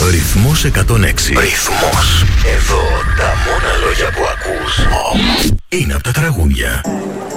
Ρυθμός 106. Ρυθμός. Εδώ τα μόνα λόγια που ακούς είναι από τα τραγούδια.